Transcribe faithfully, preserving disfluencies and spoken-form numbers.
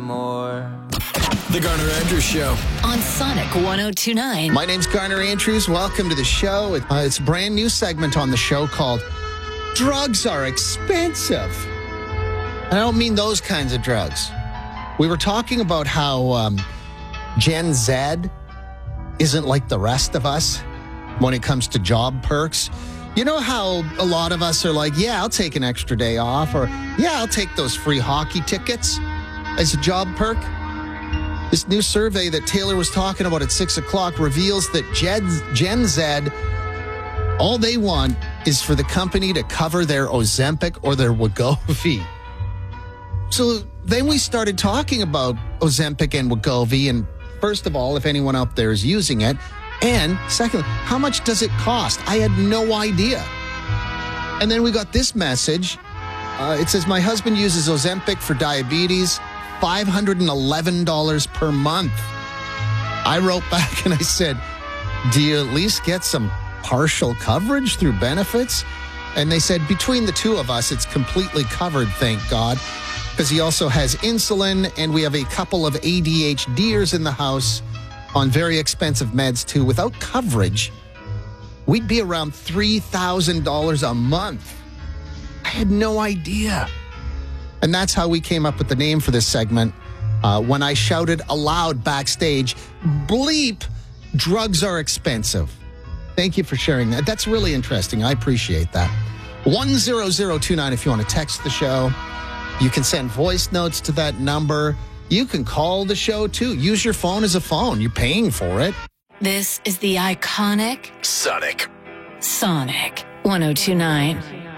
more. The Garner Andrews Show on Sonic one oh two point nine. My name's Garner Andrews. Welcome to the show. Uh, it's a brand new segment on the show called Drugs Are Expensive. I don't mean those kinds of drugs. We were talking about how um, Gen Z isn't like the rest of us when it comes to job perks. You know how a lot of us are like, yeah, I'll take an extra day off, or yeah, I'll take those free hockey tickets as a job perk? This new survey that Taylor was talking about at six o'clock reveals that Gen, Gen Z, all they want is for the company to cover their Ozempic or their Wegovy. So then we started talking about Ozempic and Wegovy, and first of all, if anyone out there is using it, and secondly, how much does it cost? I had no idea. And then we got this message. Uh, it says, my husband uses Ozempic for diabetes, five hundred eleven dollars per month. I wrote back and I said, do you at least get some partial coverage through benefits? And they said, between the two of us, it's completely covered, thank God, because he also has insulin, and we have a couple of ADHDers in the house on very expensive meds too. Without coverage, we'd be around three thousand dollars a month. I had no idea. And that's how we came up with the name for this segment. Uh, when I shouted aloud backstage, bleep, drugs are expensive. Thank you for sharing that. That's really interesting. I appreciate that. one zero zero two nine if you want to text the show. You can send voice notes to that number. You can call the show, too. Use your phone as a phone. You're paying for it. This is the iconic Sonic. Sonic one oh two point nine.